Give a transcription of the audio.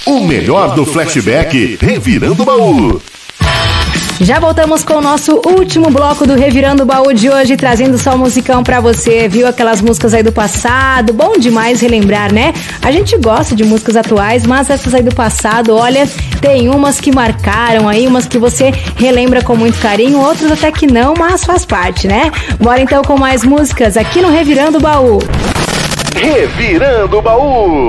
O melhor do flashback, Revirando o Baú. Já voltamos com o nosso último bloco do Revirando o Baú de hoje, trazendo só musicão pra você, viu? Aquelas músicas aí do passado, bom demais relembrar, né? A gente gosta de músicas atuais, mas essas aí do passado, olha, tem umas que marcaram aí, umas que você relembra com muito carinho, outras até que não, mas faz parte, né? Bora então com mais músicas aqui no Revirando o Baú. Revirando o Baú.